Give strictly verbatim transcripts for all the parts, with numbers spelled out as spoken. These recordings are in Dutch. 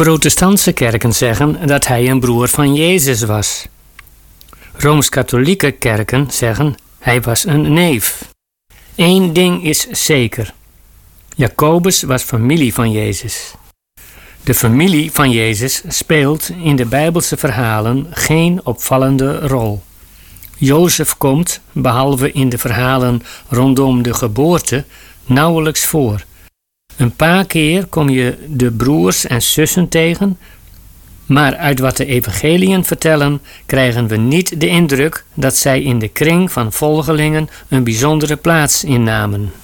Protestantse kerken zeggen dat hij een broer van Jezus was. Rooms-katholieke kerken zeggen hij was een neef. Eén ding is zeker. Jacobus was familie van Jezus. De familie van Jezus speelt in de Bijbelse verhalen geen opvallende rol. Jozef komt, behalve in de verhalen rondom de geboorte, nauwelijks voor. Een paar keer kom je de broers en zussen tegen, maar uit wat de evangeliën vertellen krijgen we niet de indruk dat zij in de kring van volgelingen een bijzondere plaats innamen.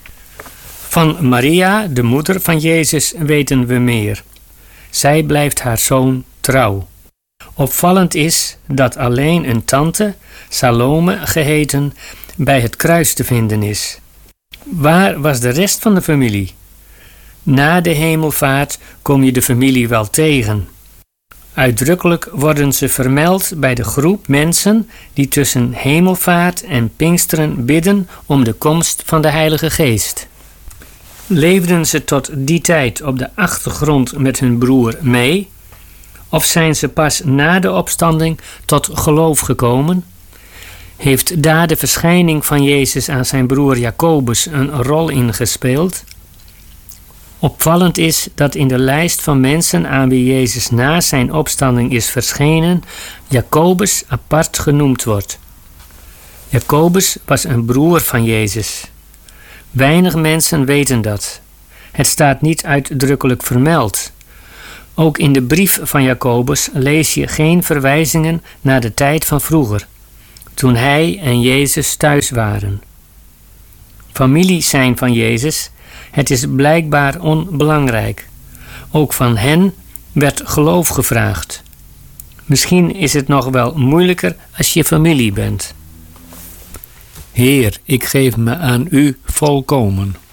Van Maria, de moeder van Jezus, weten we meer. Zij blijft haar zoon trouw. Opvallend is dat alleen een tante, Salome geheten, bij het kruis te vinden is. Waar was de rest van de familie? Na de hemelvaart kom je de familie wel tegen. Uitdrukkelijk worden ze vermeld bij de groep mensen die tussen hemelvaart en Pinksteren bidden om de komst van de Heilige Geest. Leefden ze tot die tijd op de achtergrond met hun broer mee? Of zijn ze pas na de opstanding tot geloof gekomen? Heeft daar de verschijning van Jezus aan zijn broer Jacobus een rol in gespeeld? Opvallend is dat in de lijst van mensen aan wie Jezus na zijn opstanding is verschenen, Jacobus apart genoemd wordt. Jacobus was een broer van Jezus. Weinig mensen weten dat. Het staat niet uitdrukkelijk vermeld. Ook in de brief van Jacobus lees je geen verwijzingen naar de tijd van vroeger, toen hij en Jezus thuis waren. Familie zijn van Jezus, het is blijkbaar onbelangrijk. Ook van hen werd geloof gevraagd. Misschien is het nog wel moeilijker als je familie bent. Heer, ik geef me aan u volkomen.